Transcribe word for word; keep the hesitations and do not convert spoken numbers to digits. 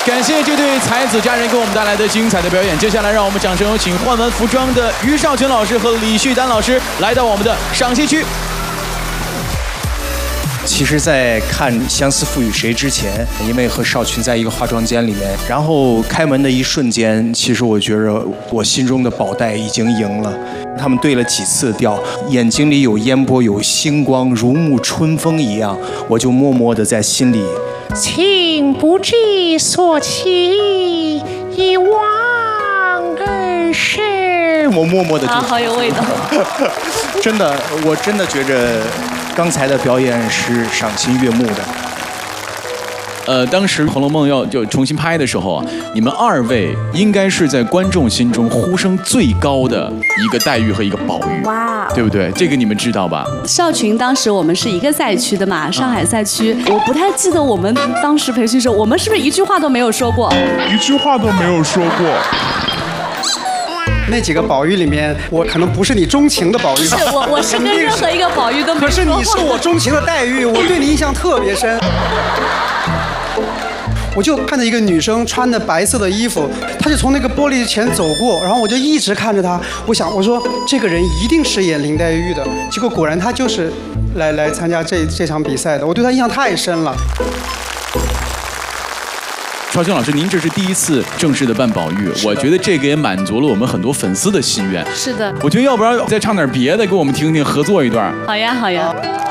感谢这对才子佳人给我们带来的精彩的表演。接下来，让我们掌声有请换完服装的于少群老师和李旭丹老师来到我们的赏析区。 其实，在看《相思赋予谁》之前，因为和少群在一个化妆间里面，然后开门的一瞬间，其实我觉着我心中的宝黛已经赢了。他们对了几次调，眼睛里有烟波，有星光，如沐春风一样，我就默默地在心里。 情不知所起，一往而深。 我默默地就， 啊，好有味道。 真的，我真的觉着刚才的表演是赏心悦目的。 呃，当时《红楼梦》要就重新拍的时候啊，你们二位应该是在观众心中呼声最高的一个黛玉和一个宝玉， 哇， 对不对？这个你们知道吧？ 少群当时我们是一个赛区的嘛，上海赛区，我不太记得我们当时培训时候，我们是不是一句话都没有说过？ 一句话都没有说过。 那几个宝玉里面，我可能不是你钟情的宝玉。 是我，我是跟任何一个宝玉都没可是说过。 你是我钟情的黛玉，我对你印象特别深。我就看着一个女生穿的白色的衣服，她就从那个玻璃前走过，然后我就一直看着她。我想，我说这个人一定是演林黛玉的。结果果然她就是来来参加这这场比赛的。我对她印象太深了。 少群老师，您这是第一次正式的扮宝玉，我觉得这个也满足了我们很多粉丝的心愿。 是的， 我觉得要不然再唱点别的，给我们听听，合作一段。 好呀，好呀。